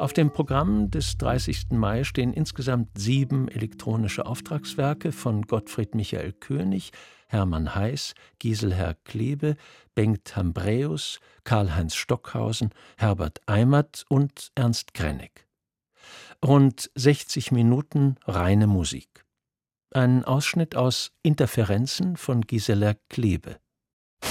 Auf dem Programm des 30. Mai stehen insgesamt 7 elektronische Auftragswerke von Gottfried Michael König, Hermann Heiß, Giselher Klebe, Bengt Hambräus, Karl-Heinz Stockhausen, Herbert Eimert und Ernst Krenneck. Rund 60 Minuten reine Musik. Ein Ausschnitt aus Interferenzen von Giselher Klebe.